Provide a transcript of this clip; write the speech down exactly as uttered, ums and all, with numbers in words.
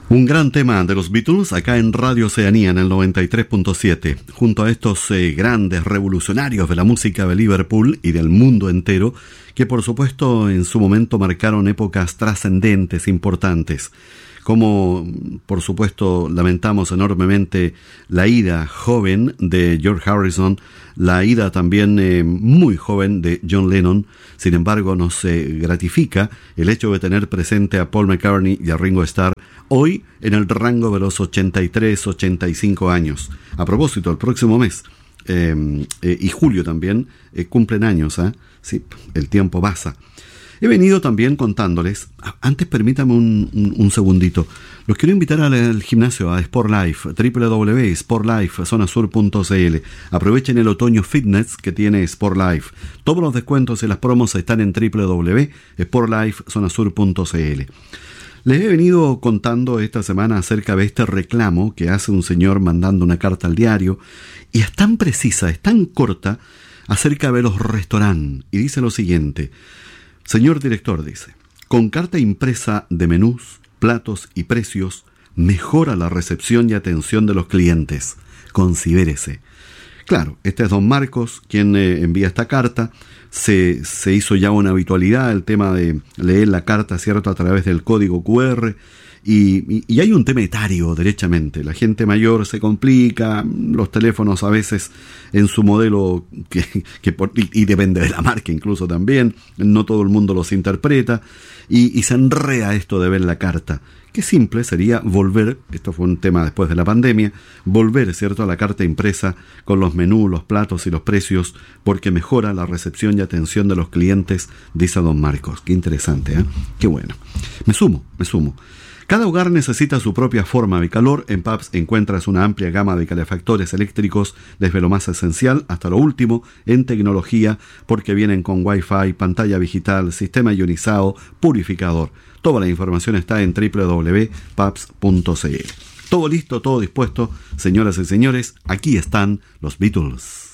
Un gran tema de los Beatles acá en Radio Oceanía en el noventa y tres punto siete. Junto a estos eh, grandes revolucionarios de la música de Liverpool y del mundo entero, que por supuesto en su momento marcaron épocas trascendentes, importantes. Como por supuesto lamentamos enormemente la ida joven de George Harrison, la ida también eh, muy joven de John Lennon. Sin embargo, nos eh, gratifica el hecho de tener presente a Paul McCartney y a Ringo Starr hoy en el rango de los ochenta y tres, ochenta y cinco años. A propósito, el próximo mes eh, eh, y julio también eh, cumplen años, ¿eh? Sí, el tiempo pasa. He venido también contándoles, antes permítame un, un, un segundito, los quiero invitar al, al gimnasio, a Sport Life, doble u doble u doble u punto sport life zona sur punto c l. Aprovechen el otoño fitness que tiene Sport Life. Todos los descuentos y las promos están en doble u doble u doble u punto sport life zona sur punto c l. Les he venido contando esta semana acerca de este reclamo que hace un señor mandando una carta al diario, y es tan precisa, es tan corta, acerca de los restaurantes, y dice lo siguiente: señor director, dice, con carta impresa de menús, platos y precios, mejora la recepción y atención de los clientes. Considérese. Claro, este es don Marcos quien eh, envía esta carta. Se, se hizo ya una habitualidad el tema de leer la carta, ¿cierto?, a través del código cu erre. Y, y, y hay un tema etario, derechamente. La gente mayor se complica, los teléfonos a veces en su modelo, que, que por, y, y depende de la marca incluso también, no todo el mundo los interpreta, y, y se enrea esto de ver la carta. Qué simple sería volver, esto fue un tema después de la pandemia, volver, ¿cierto?, a la carta impresa con los menús, los platos y los precios, porque mejora la recepción y atención de los clientes, dice don Marcos. Qué interesante, ¿eh? Qué bueno. Me sumo, me sumo. Cada hogar necesita su propia forma de calor. En P A B S encuentras una amplia gama de calefactores eléctricos, desde lo más esencial hasta lo último en tecnología, porque vienen con Wi-Fi, pantalla digital, sistema ionizado, purificador. Toda la información está en doble u doble u doble u punto paps punto c l. Todo listo, todo dispuesto, señoras y señores, aquí están los Beatles.